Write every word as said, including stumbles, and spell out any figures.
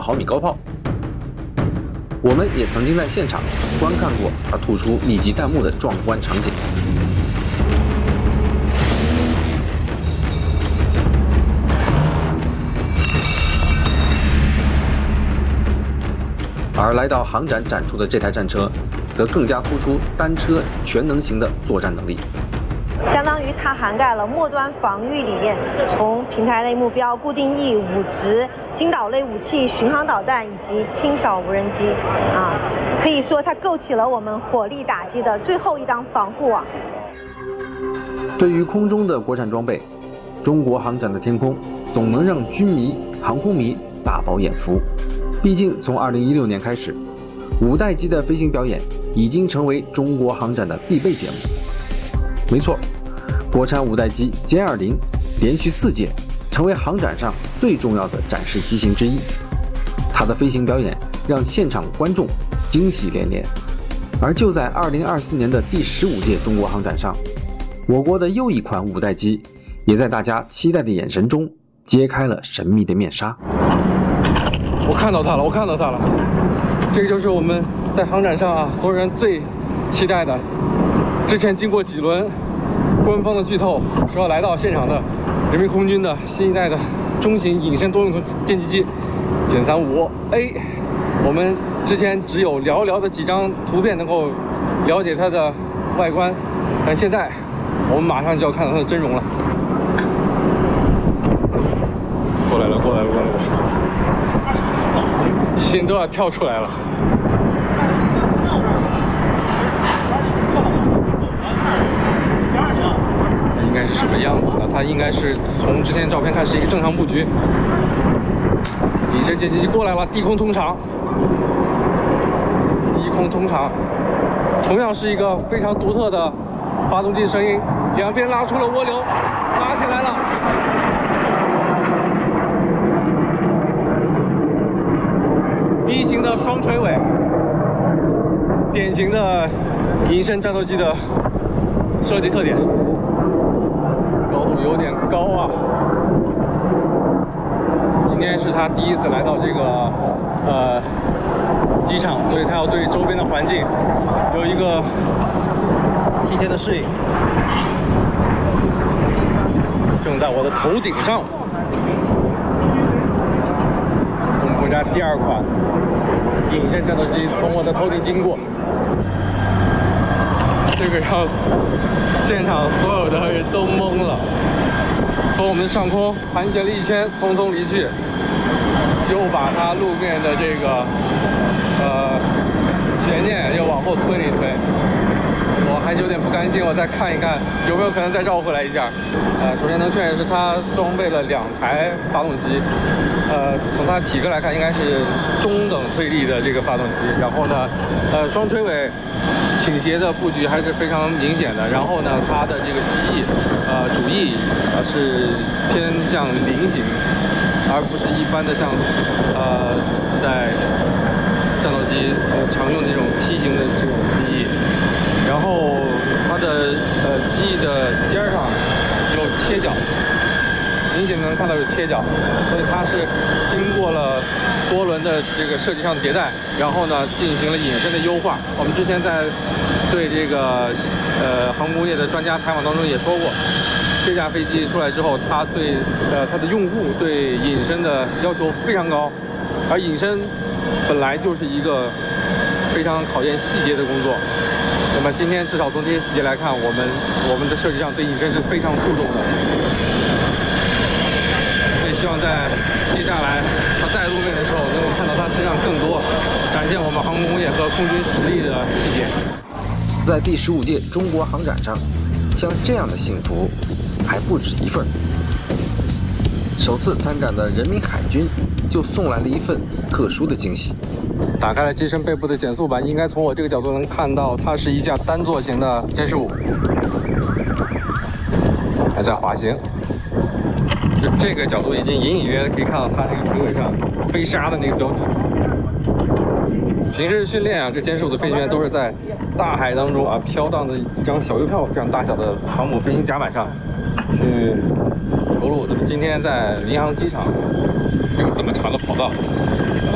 毫米高炮。我们也曾经在现场观看过它吐出密集弹幕的壮观场景。而来到航展展出的这台战车，则更加突出单车全能型的作战能力。 相当于它涵盖了末端防御里面，从平台类目标、固定翼、武直、精导类武器、巡航导弹以及轻小无人机，啊，可以说它构起了我们火力打击的最后一道防护网。 对于空中的国产装备，中国航展的天空总能让军迷、航空迷大饱眼福。毕竟从二零一六年开始，五代机的飞行表演已经成为中国航展的必备节目。没错，国产五代机歼二零连续四届成为航展上最重要的展示机型之一。它的飞行表演让现场观众惊喜连连。而就在二零二四年的第十五届中国航展上，我国的又一款五代机也在大家期待的眼神中揭开了神秘的面纱。 我看到它了，我看到它了，这个就是我们在航展上啊，所有人最期待的。之前经过几轮官方的剧透，说要来到现场的人民空军的新一代的中型隐身多用途歼击机歼三五 A。我们之前只有寥寥的几张图片能够了解它的外观，但现在我们马上就要看到它的真容了。过来了，过来了，过来了，心都要跳出来了。应该是什么样子的？它应该是从之前的照片看是一个正常布局。隐身歼击机过来了，低空通场，低空通场，同样是一个非常独特的发动机的声音，两边拉出了涡流，拉起来了。一型的双垂尾，典型的隐身战斗机的设计特点。高度有点高啊！今天是他第一次来到这个呃机场，所以他要对周边的环境有一个提前的适应。正在我的头顶上，我们国家第二款隐身战斗机从我的头顶经过。这个让现场所有的人都懵了，从我们的上空盘旋了一圈，匆匆离去，又把它路面的这个呃悬念又往后推了一推。我还是有点不甘心，我再看一看有没有可能再绕回来一下。呃，首先能确认是它装备了两台发动机，呃，从它体格来看应该是中等推力的这个发动机。然后呢，呃，双垂尾倾斜的布局还是非常明显的。然后呢，它的这个机翼，呃，主翼呃是偏向菱形，而不是一般的像呃四代战斗机呃常用的这种梯形的这种机翼。然后它的呃机翼的尖上有切角，明显能看到有切角，所以它是经过了多轮的这个设计上的迭代，然后呢进行了隐身的优化。我们之前在对这个呃航空业的专家采访当中也说过，这架飞机出来之后，它对呃它的用户对隐身的要求非常高，而隐身本来就是一个非常考验细节的工作。那么今天至少从这些细节来看，我们我们的设计上对隐身是非常注重的。也希望在接下来它在路面的时候，能够看到它身上更多展现我们航空工业和空军实力的细节。 在第十五届中国航展上，像这样的幸福还不止一份。首次参展的人民海军就送来了一份特殊的惊喜。 打开了机身背部的减速板，应该从我这个角度能看到，它是一架单座型的歼十五，还在滑行。这个角度已经隐隐约约可以看到它这个垂尾上飞沙的那个标志。平时训练啊，这歼十五的飞行员都是在大海当中啊飘荡的一张小邮票这样大小的航母飞行甲板上去游路。那么今天在民航机场有这么长的跑道。